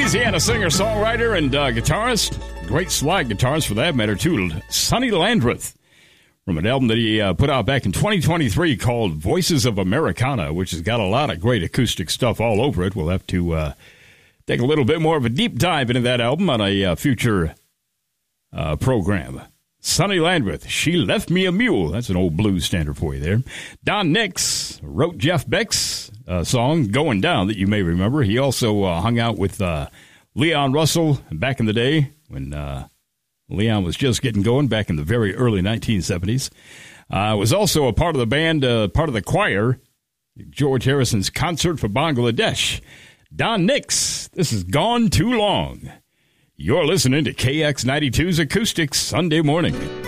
Louisiana singer-songwriter and guitarist, great slide guitarist for that matter, too, Sonny Landreth, from an album that he put out back in 2023 called Voices of Americana, which has got a lot of great acoustic stuff all over it. We'll have to take a little bit more of a deep dive into that album on a future program. Sonny Landreth, She Left Me a Mule. That's an old blues standard for you there. Don Nix wrote Jeff Beck's song, Going Down, that you may remember. He also hung out with Leon Russell back in the day when Leon was just getting going back in the very early 1970s. Was also a part of the band, part of the choir, George Harrison's Concert for Bangladesh. Don Nix, this is Gone Too Long. You're listening to KX92's Acoustics Sunday Morning.